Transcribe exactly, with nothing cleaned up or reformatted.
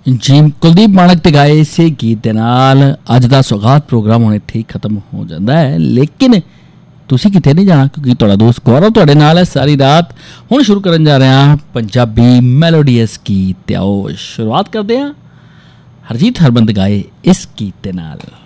ਜੀ ਕੁਲਦੀਪ ਮਾਣਕ ਤੇ ਗਾਏ ਇਸੇ ਗੀਤ ਦੇ ਨਾਲ ਅੱਜ ਦਾ ਸੁਗਾਤ ਪ੍ਰੋਗਰਾਮ ਹੁਣ ਇੱਥੇ ਹੀ ਖਤਮ ਹੋ ਜਾਂਦਾ ਹੈ, ਲੇਕਿਨ ਤੁਸੀਂ ਕਿਤੇ ਨਹੀਂ ਜਾਣਾ ਕਿਉਂਕਿ ਤੁਹਾਡਾ ਦੋਸਤ ਗੌਰਵ ਤੁਹਾਡੇ ਨਾਲ ਹੈ ਸਾਰੀ ਰਾਤ। ਹੁਣ ਸ਼ੁਰੂ ਕਰਨ ਜਾ ਰਹੇ ਹਾਂ ਪੰਜਾਬੀ ਮੈਲੋਡੀਅਸ ਗੀਤ, ਤੇ ਆਓ ਸ਼ੁਰੂਆਤ ਕਰਦੇ ਹਾਂ ਹਰਜੀਤ ਹਰਬੰਦ ਗਾਏ ਇਸ ਗੀਤ ਦੇ ਨਾਲ।